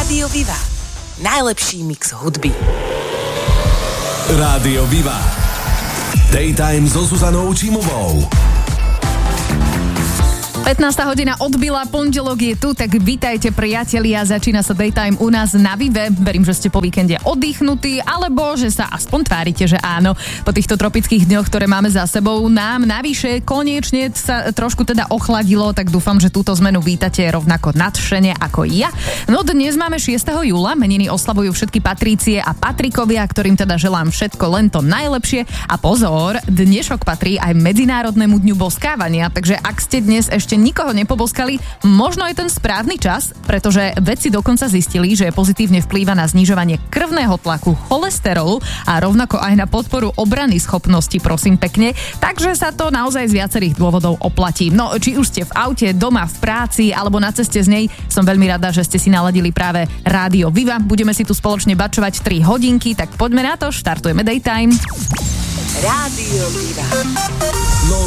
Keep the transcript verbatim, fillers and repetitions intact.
Rádio Viva. Najlepší mix hudby. Rádio Viva. Daytime so Zuzanou Čímovou. pätnásta hodina odbila, pondelok je tu, tak vítajte priatelia, začína sa Daytime u nás na Vive. Verím, že ste po víkende oddychnutí, alebo že sa aspoň tvárite, že áno. Po týchto tropických dňoch, ktoré máme za sebou, nám navyše konečne sa trošku teda ochladilo, tak dúfam, že túto zmenu vítate rovnako nadšene ako ja. No dnes máme šiesteho júla, meniny oslavujú všetky Patrície a Patrikovia, ktorým teda želám všetko len to najlepšie. A pozor, dnešok patrí aj Medzinárodnému dňu boskávania, takže ak ste dnes ešte nikoho nepoboskali, možno je ten správny čas, pretože vedci dokonca zistili, že pozitívne vplýva na znižovanie krvného tlaku, cholesterolu a rovnako aj na podporu obrany schopnosti, prosím pekne. Takže sa to naozaj z viacerých dôvodov oplatí. No, či už ste v aute, doma, v práci alebo na ceste z nej, som veľmi rada, že ste si naladili práve Rádio Viva. Budeme si tu spoločne bačovať tri hodinky, tak poďme na to, štartujeme Daytime. Rádio Viva.